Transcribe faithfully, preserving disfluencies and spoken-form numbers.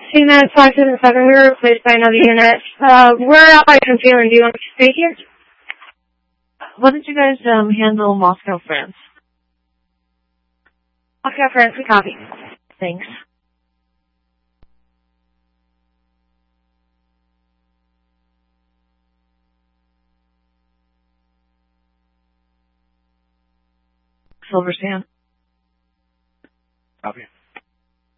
C-Net five seven seven, we were replaced by another unit. Uh, we're out by Concealing. Do you want to stay here? Why don't you guys um, handle Moscow, France? Moscow, France, we copy. Thanks. Silver Sand. Copy.